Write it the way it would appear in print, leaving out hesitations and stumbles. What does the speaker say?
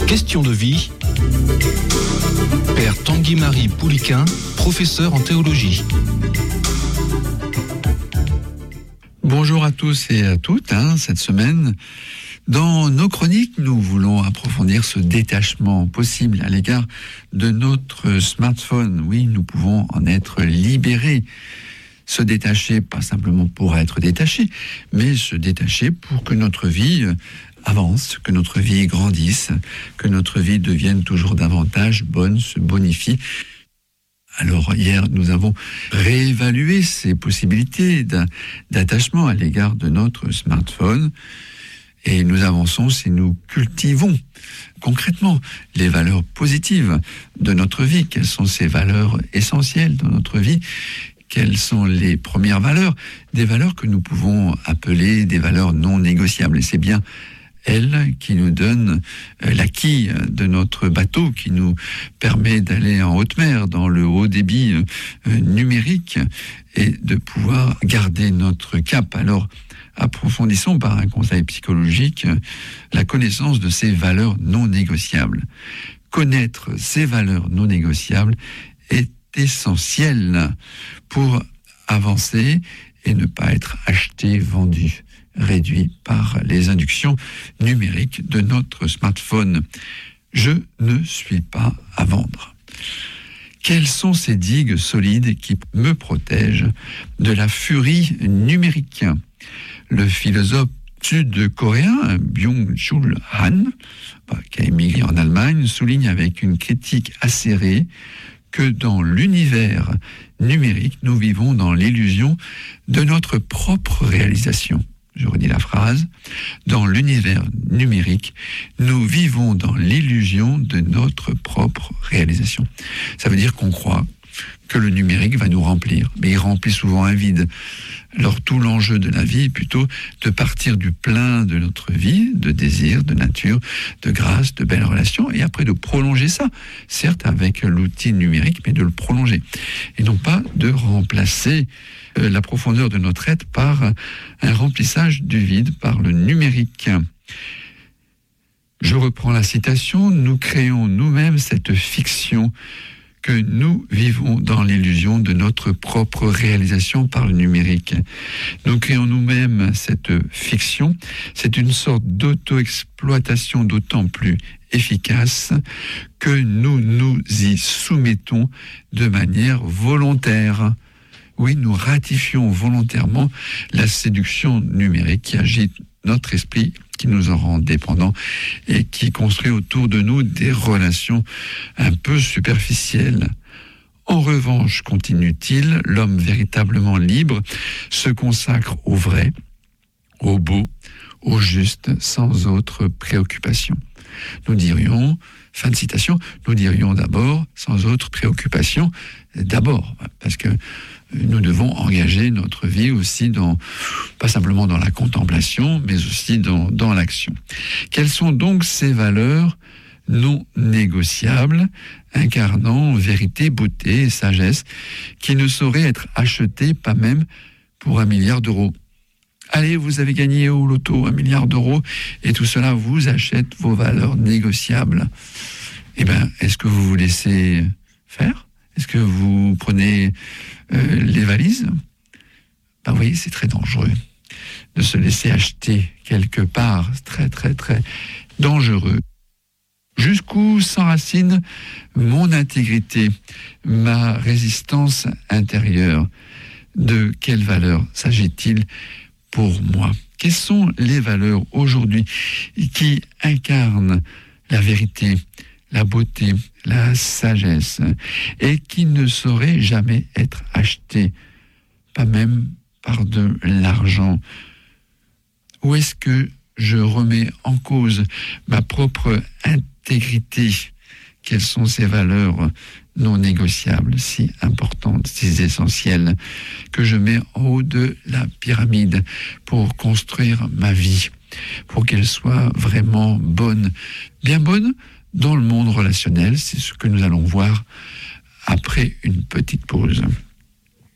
Question de vie. Père Tanguy-Marie Pouliquin, professeur en théologie. Bonjour à tous et à toutes. Cette semaine, dans nos chroniques, nous voulons approfondir ce détachement possible à l'égard de notre smartphone. Oui, nous pouvons en être libérés. Se détacher, pas simplement pour être détaché, mais se détacher pour que notre vie avance, que notre vie grandisse, que notre vie devienne toujours davantage bonne, se bonifie. Alors hier, nous avons réévalué ces possibilités d'attachement à l'égard de notre smartphone et nous avançons si nous cultivons concrètement les valeurs positives de notre vie. Quelles sont ces valeurs essentielles dans notre vie ? Quelles sont les premières valeurs ? Des valeurs que nous pouvons appeler des valeurs non négociables. Et c'est bien elles qui nous donnent la quille de notre bateau, qui nous permet d'aller en haute mer, dans le haut débit numérique, et de pouvoir garder notre cap. Alors, approfondissons par un conseil psychologique la connaissance de ces valeurs non négociables. Connaître ces valeurs non négociables est essentiel pour avancer et ne pas être acheté, vendu, réduit par les inductions numériques de notre smartphone. Je ne suis pas à vendre. Quelles sont ces digues solides qui me protègent de la furie numérique ? Le philosophe sud-coréen Byung-Chul Han, qui a émigré en Allemagne, souligne avec une critique acérée que dans l'univers numérique, nous vivons dans l'illusion de notre propre réalisation. Je redis la phrase. Dans l'univers numérique, nous vivons dans l'illusion de notre propre réalisation. Ça veut dire qu'on croit que le numérique va nous remplir, mais il remplit souvent un vide. Alors tout l'enjeu de la vie est plutôt de partir du plein de notre vie, de désir, de nature, de grâce, de belles relations, et après de prolonger ça, certes avec l'outil numérique, mais de le prolonger. Et non pas de remplacer la profondeur de notre être par un remplissage du vide par le numérique. Je reprends la citation, nous créons nous-mêmes cette fiction que nous vivons dans l'illusion de notre propre réalisation par le numérique. Nous créons nous-mêmes cette fiction. C'est une sorte d'auto-exploitation d'autant plus efficace que nous nous y soumettons de manière volontaire. Oui, nous ratifions volontairement la séduction numérique qui agite notre esprit, qui nous en rend dépendants et qui construit autour de nous des relations un peu superficielles. En revanche, continue-t-il, l'homme véritablement libre se consacre au vrai, au beau, au juste, sans autre préoccupation. Nous dirions, fin de citation, nous dirions d'abord, sans autre préoccupation, d'abord, parce que nous devons engager notre vie aussi pas simplement dans la contemplation, mais aussi dans l'action. Quelles sont donc ces valeurs non négociables, incarnant vérité, beauté et sagesse, qui ne sauraient être achetées, pas même pour 1 milliard d'euros ? Allez, vous avez gagné au loto 1 milliard d'euros, et tout cela vous achète vos valeurs négociables. Eh bien, est-ce que vous vous laissez faire ? Est-ce que vous prenez les valises ? Ben oui, c'est très dangereux de se laisser acheter quelque part. Très, très, très dangereux. Jusqu'où s'enracine mon intégrité, ma résistance intérieure ? De quelles valeurs s'agit-il pour moi ? Quelles sont les valeurs aujourd'hui qui incarnent la vérité, la beauté, la sagesse, et qui ne saurait jamais être acheté, pas même par de l'argent? Ou est-ce que je remets en cause ma propre intégrité? Quelles sont ces valeurs non négociables, si importantes, si essentielles, que je mets en haut de la pyramide pour construire ma vie, pour qu'elle soit vraiment bonne, bien bonne dans le monde relationnel? C'est ce que nous allons voir après une petite pause.